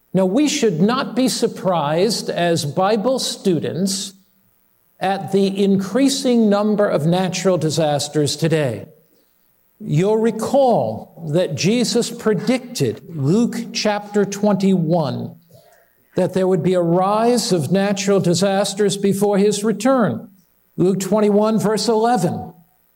Now, we should not be surprised as Bible students at the increasing number of natural disasters today. You'll recall that Jesus predicted, Luke chapter 21, that there would be a rise of natural disasters before his return. Luke 21, verse 11.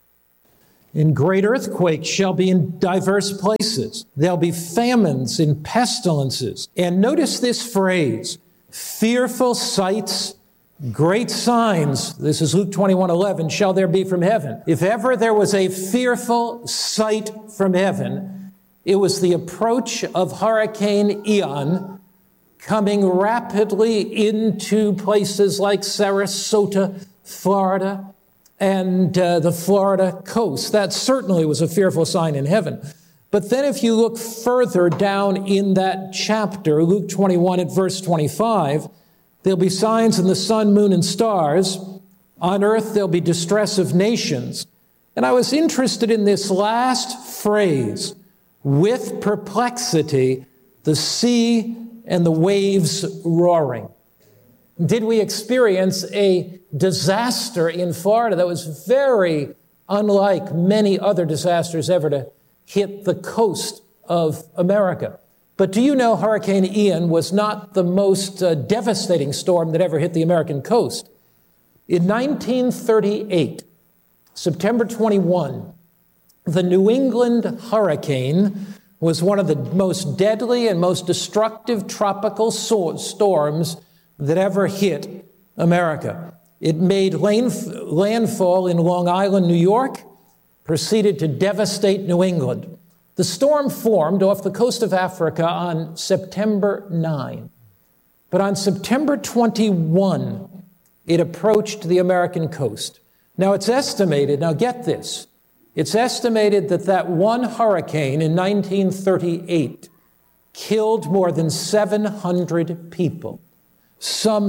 And great earthquakes shall be in diverse places. There'll be famines and pestilences. And notice this phrase, fearful sights, great signs. This is Luke 21:11, shall there be from heaven. If ever there was a fearful sight from heaven, it was the approach of Hurricane Ian coming rapidly into places like Sarasota, Florida, and the Florida coast. That certainly was a fearful sign in heaven. But then if you look further down in that chapter, Luke 21 at verse 25, there'll be signs in the sun, moon, and stars. On earth there'll be distress of nations. And I was interested in this last phrase, with perplexity, the sea and the waves roaring. Did we experience a disaster in Florida that was very unlike many other disasters ever to hit the coast of America? But do you know Hurricane Ian was not the most devastating storm that ever hit the American coast? In 1938, September 21, the New England hurricane was one of the most deadly and most destructive tropical storms that ever hit America. It made landfall in Long Island, New York, proceeded to devastate New England. The storm formed off the coast of Africa on September 9. But on September 21, it approached the American coast. Now it's estimated, now get this, it's estimated that one hurricane in 1938 killed more than 700 people. Some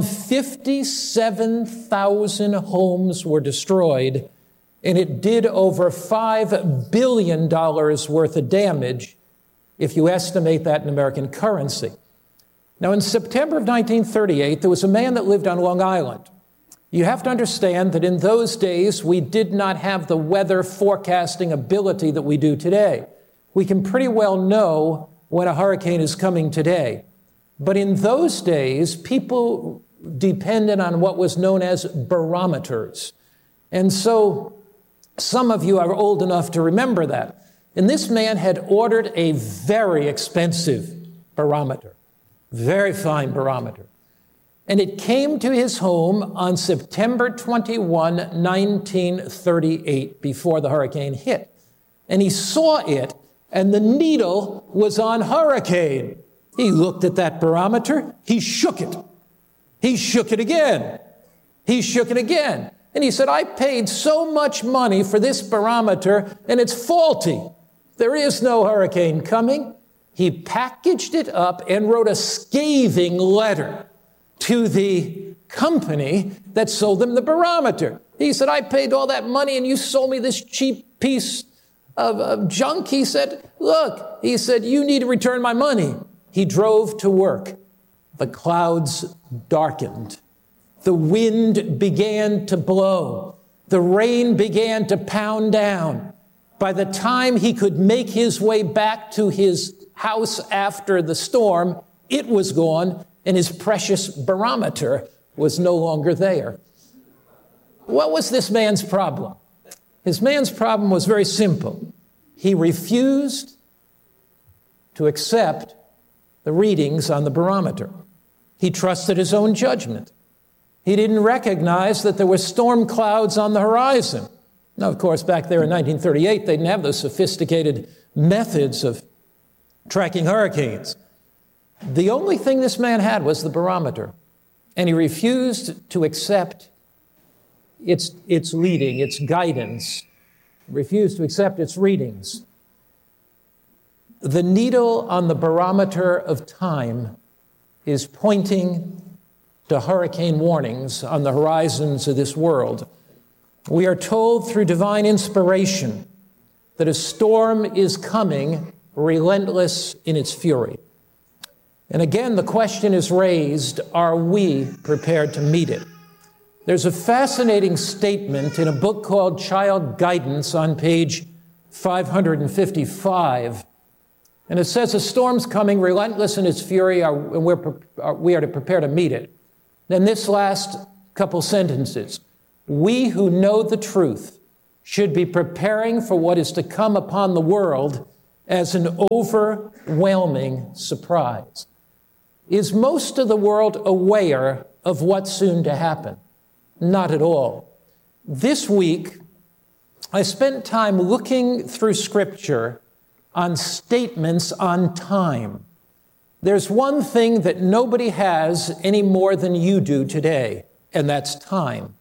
57,000 homes were destroyed, and it did over $5 billion worth of damage if you estimate that in American currency. Now, in September of 1938, there was a man that lived on Long Island. You have to understand that in those days, we did not have the weather forecasting ability that we do today. We can pretty well know when a hurricane is coming today. But in those days, people depended on what was known as barometers. And so some of you are old enough to remember that. And this man had ordered a very expensive barometer, very fine barometer. And it came to his home on September 21, 1938, before the hurricane hit. And he saw it, and the needle was on hurricane. He looked at that barometer. He shook it. He shook it again. He shook it again. And he said, I paid so much money for this barometer, and it's faulty. There is no hurricane coming. He packaged it up and wrote a scathing letter to the company that sold them the barometer. He said, I paid all that money, and you sold me this cheap piece of junk. He said, look, he said, you need to return my money. He drove to work. The clouds darkened. The wind began to blow. The rain began to pound down. By the time he could make his way back to his house after the storm, it was gone, and his precious barometer was no longer there. What was this man's problem? His man's problem was very simple. He refused to accept the readings on the barometer. He trusted his own judgment. He didn't recognize that there were storm clouds on the horizon. Now, of course, back there in 1938, they didn't have those sophisticated methods of tracking hurricanes. The only thing this man had was the barometer, and he refused to accept its leading, its guidance, refused to accept its readings. The needle on the barometer of time is pointing to hurricane warnings on the horizons of this world. We are told through divine inspiration that a storm is coming, relentless in its fury. And again, the question is raised, are we prepared to meet it? There's a fascinating statement in a book called Child Guidance on page 555. And it says, a storm's coming, relentless in its fury, and we are to prepare to meet it. Then this last couple sentences, we who know the truth should be preparing for what is to come upon the world as an overwhelming surprise. Is most of the world aware of what's soon to happen? Not at all. This week, I spent time looking through Scripture on statements on time. There's one thing that nobody has any more than you do today, and that's time.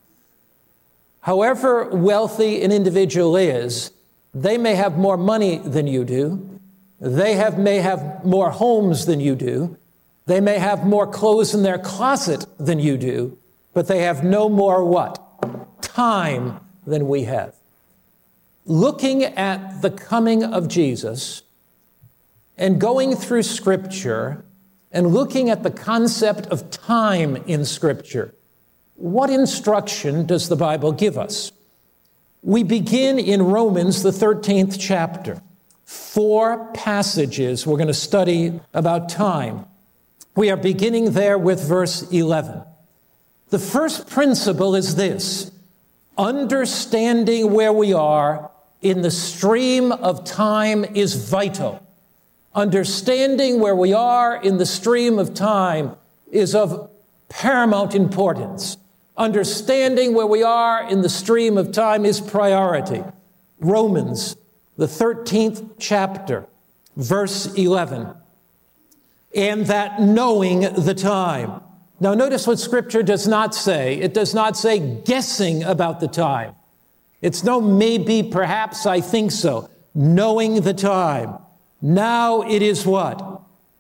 However wealthy an individual is, they may have more money than you do. They may have more homes than you do. They may have more clothes in their closet than you do, but they have no more what? Time than we have. Looking at the coming of Jesus and going through Scripture and looking at the concept of time in Scripture, what instruction does the Bible give us? We begin in Romans, the 13th chapter. 4 passages we're going to study about time. We are beginning there with verse 11. The first principle is this: understanding where we are in the stream of time is vital. Understanding where we are in the stream of time is of paramount importance. Understanding where we are in the stream of time is priority. Romans, the 13th chapter, verse 11. And that knowing the time. Now notice what Scripture does not say. It does not say guessing about the time. It's no maybe, perhaps, I think so. Knowing the time. Now it is what?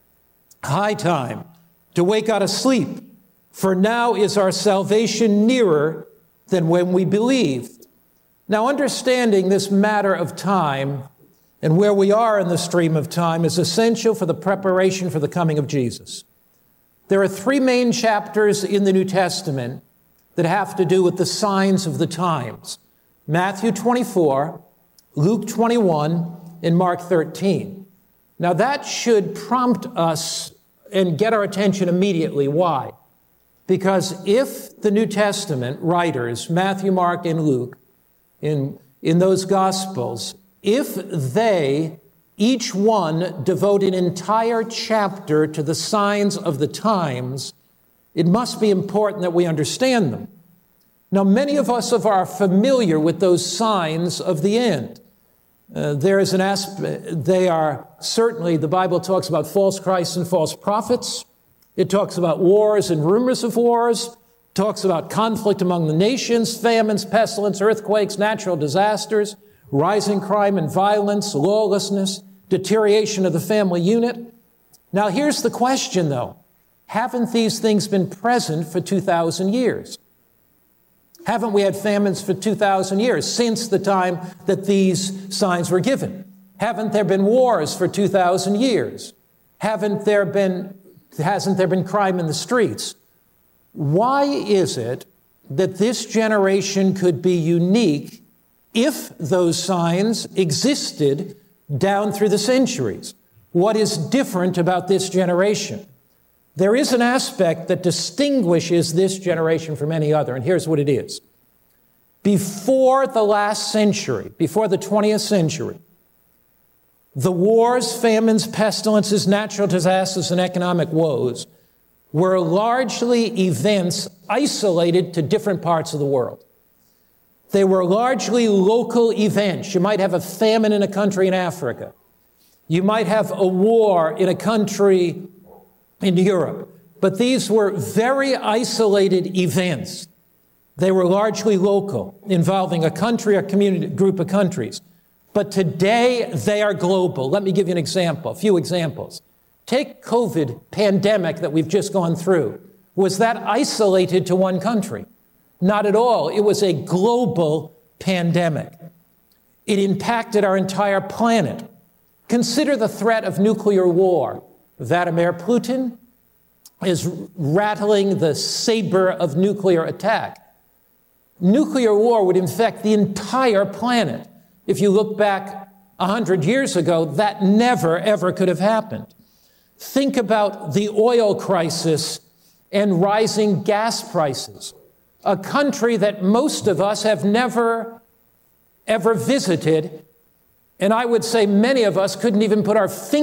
High time to wake out of sleep. For now is our salvation nearer than when we believed. Now understanding this matter of time and where we are in the stream of time is essential for the preparation for the coming of Jesus. There are 3 main chapters in the New Testament that have to do with the signs of the times. Matthew 24, Luke 21, and Mark 13. Now that should prompt us and get our attention immediately. Why? Because if the New Testament writers, Matthew, Mark, and Luke, in those Gospels, if they, each one, devote an entire chapter to the signs of the times, it must be important that we understand them. Now, many of us are familiar with those signs of the end. There is an aspect, they are certainly, the Bible talks about false Christs and false prophets. It talks about wars and rumors of wars. It talks about conflict among the nations, famines, pestilence, earthquakes, natural disasters, rising crime and violence, lawlessness, deterioration of the family unit. Now, here's the question, though. Haven't these things been present for 2,000 years? Haven't we had famines for 2,000 years since the time that these signs were given? Haven't there been wars for 2,000 years? Hasn't there been crime in the streets? Why is it that this generation could be unique if those signs existed down through the centuries? What is different about this generation? There is an aspect that distinguishes this generation from any other, and here's what it is. Before the last century, before the 20th century, the wars, famines, pestilences, natural disasters, and economic woes were largely events isolated to different parts of the world. They were largely local events. You might have a famine in a country in Africa. You might have a war in a country in Europe. But these were very isolated events. They were largely local, involving a country or community, group of countries. But today, they are global. Let me give you an example, a few examples. Take COVID pandemic that we've just gone through. Was that isolated to one country? Not at all. It was a global pandemic. It impacted our entire planet. Consider the threat of nuclear war. Vladimir Putin is rattling the saber of nuclear attack. Nuclear war would infect the entire planet. If you look back 100 years ago, that never, ever could have happened. Think about the oil crisis and rising gas prices, a country that most of us have never, ever visited, and I would say many of us couldn't even put our finger